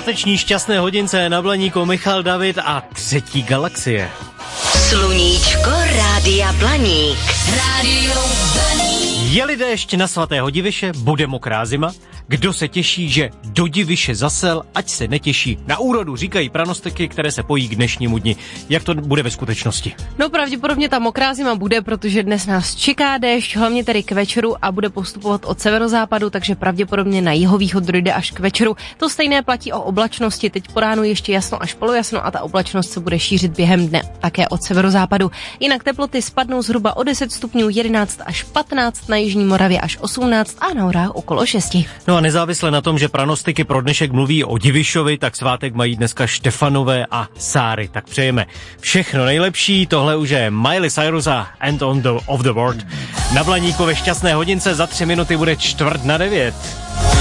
Páteční šťastné hodince na Blaníku Michal David a třetí galaxie. Sluníčko Rádia Blaník. Rádio Blaník. Je-li déšť na svatého Diviše, bude mokrá zima. Kdo se těší, že do Diviše zasel, ať se netěší na úrodu, říkají pranostiky, které se pojí k dnešnímu dni. Jak to bude ve skutečnosti? No pravděpodobně ta mokrá zima bude, protože dnes nás čeká déšť, hlavně tedy k večeru a bude postupovat od severozápadu, takže pravděpodobně na jihovýchod dojde až k večeru. To stejné platí o oblačnosti, teď po ránu ještě jasno až polojasno a ta oblačnost se bude šířit během dne také od severozápadu. Jinak teploty spadnou zhruba o 10 stupňů, 11 až 15, na jižní Moravě až 18 a na horách okolo 6. No a nezávisle na tom, že pranostiky pro dnešek mluví o Divišovi, tak svátek mají dneska Štefanové a Sáry. Tak přejeme všechno nejlepší. Tohle už je Miley Cyrus a End of the World. Na Blaníku ve šťastné hodince za 3 minuty bude 8:45.